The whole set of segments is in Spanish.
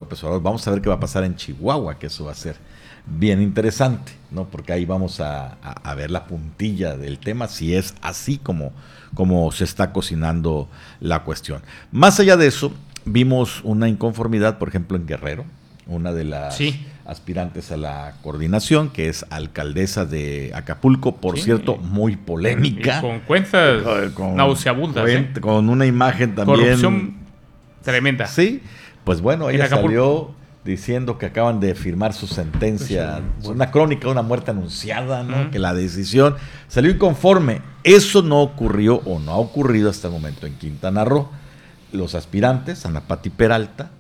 López Obrador. Vamos a ver qué va a pasar en Chihuahua, que eso va a ser bien interesante, ¿no? Porque ahí vamos a ver la puntilla del tema, si es así como se está cocinando la cuestión. Más allá de eso, vimos una inconformidad, por ejemplo, en Guerrero, una de las aspirantes a la coordinación, que es alcaldesa de Acapulco, por cierto, muy polémica. Y con cuentas nauseabundas. Con una imagen también. Corrupción tremenda. Sí, pues bueno, ella salió diciendo que acaban de firmar su sentencia, una crónica de una muerte anunciada, ¿no? Que la decisión salió inconforme. Eso no ocurrió o no ha ocurrido hasta el momento en Quintana Roo. Los aspirantes, Ana Pati Peralta,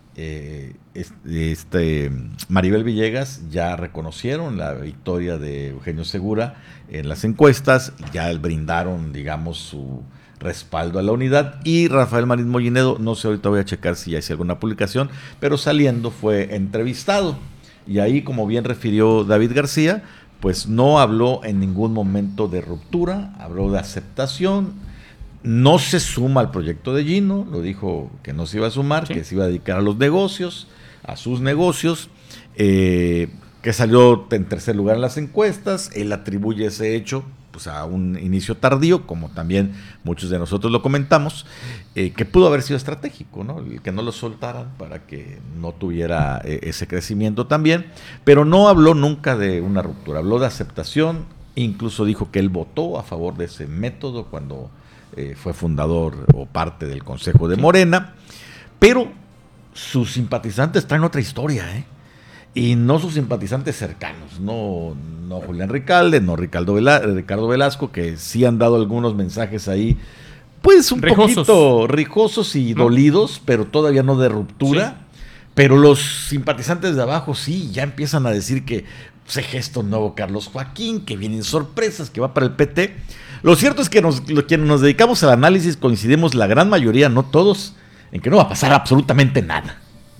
Maribel Villegas, ya reconocieron la victoria de Eugenio Segura en las encuestas, ya brindaron, digamos, su respaldo a la unidad, y Rafael Marín Mollinedo, no sé, ahorita voy a checar si ya hice alguna publicación, pero saliendo fue entrevistado, y ahí, como bien refirió David García, pues no habló en ningún momento de ruptura, habló de aceptación, no se suma al proyecto de Gino, lo dijo que no se iba a sumar, que se iba a dedicar a los negocios, a sus negocios, que salió en tercer lugar en las encuestas. Él atribuye ese hecho pues a un inicio tardío, como también muchos de nosotros lo comentamos, que pudo haber sido estratégico, ¿no? El que no lo soltaran para que no tuviera ese crecimiento también, pero no habló nunca de una ruptura, habló de aceptación, incluso dijo que él votó a favor de ese método cuando fue fundador o parte del Consejo de Morena, pero sus simpatizantes traen otra historia, y no sus simpatizantes cercanos, no Julián Ricalde, no Ricardo Velasco, que sí han dado algunos mensajes ahí, pues un poquito rijosos y dolidos, pero todavía no de ruptura. Pero los simpatizantes de abajo sí, ya empiezan a decir que se gesta un nuevo Carlos Joaquín, que vienen sorpresas, que va para el PT. Lo cierto es que quienes nos dedicamos al análisis coincidimos la gran mayoría, no todos, en que no va a pasar absolutamente nada.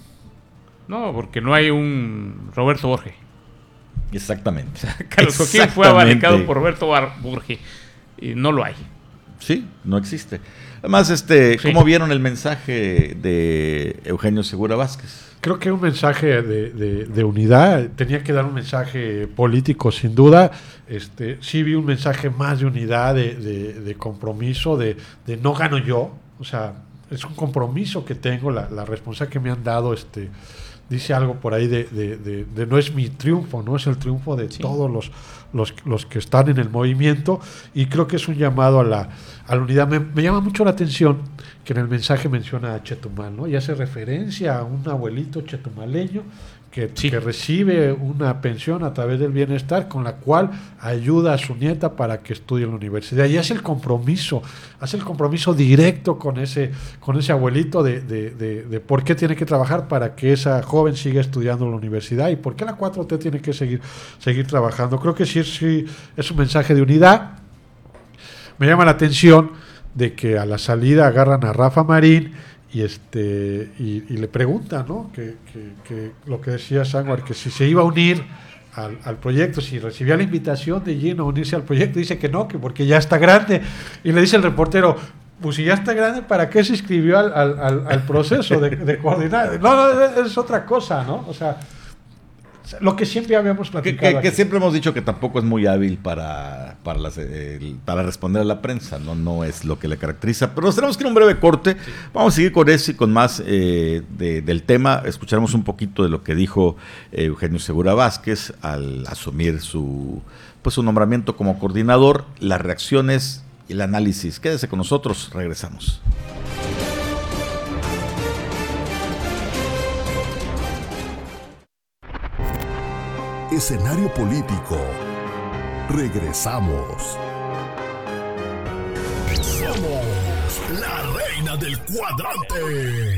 No, porque no hay un Roberto Borges. Exactamente. Carlos Joaquín fue abarcado por Roberto Borges y no lo hay. Sí, no existe. Además, ¿cómo vieron el mensaje de Eugenio Segura Vázquez? Creo que un mensaje de unidad, tenía que dar un mensaje político sin duda. Sí vi un mensaje más de unidad, de compromiso, de no gano yo, o sea, es un compromiso que tengo, la responsabilidad que me han dado, dice algo por ahí de no es mi triunfo, no es el triunfo de todos los que están en el movimiento, y creo que es un llamado a la unidad. Me llama mucho la atención que en el mensaje menciona a Chetumal, ¿no? Y hace referencia a un abuelito chetumaleño que recibe una pensión a través del bienestar, con la cual ayuda a su nieta para que estudie en la universidad, y hace el compromiso directo con ese abuelito de por qué tiene que trabajar para que esa joven siga estudiando en la universidad, y por qué la 4T tiene que seguir trabajando. Creo que sí es un mensaje de unidad. Me llama la atención de que a la salida agarran a Rafa Marín y le preguntan, ¿no? Que lo que decía Sanguar, que si se iba a unir al proyecto, si recibía la invitación de Gino a unirse al proyecto. Dice que no, que porque ya está grande. Y le dice el reportero, pues si ya está grande, ¿para qué se inscribió al proceso de coordinar? No, es otra cosa, ¿no? O sea, lo que siempre habíamos platicado. Que siempre hemos dicho que tampoco es muy hábil para responder a la prensa, no es lo que le caracteriza. Pero nos tenemos que ir a un breve corte. Vamos a seguir con eso y con más del tema. Escucharemos un poquito de lo que dijo Eugenio Segura Vázquez al asumir su nombramiento como coordinador, las reacciones y el análisis. Quédese con nosotros, regresamos. Escenario político. Regresamos. Somos la reina del cuadrante.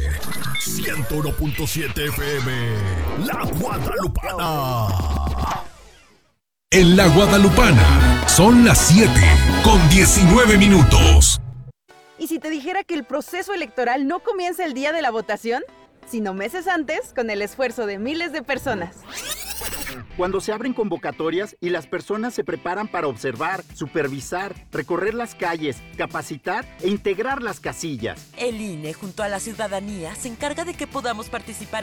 101.7 FM. La Guadalupana. En la Guadalupana son las 7:19. ¿Y si te dijera que el proceso electoral no comienza el día de la votación, sino meses antes, con el esfuerzo de miles de personas? Cuando se abren convocatorias y las personas se preparan para observar, supervisar, recorrer las calles, capacitar e integrar las casillas. El INE, junto a la ciudadanía, se encarga de que podamos participar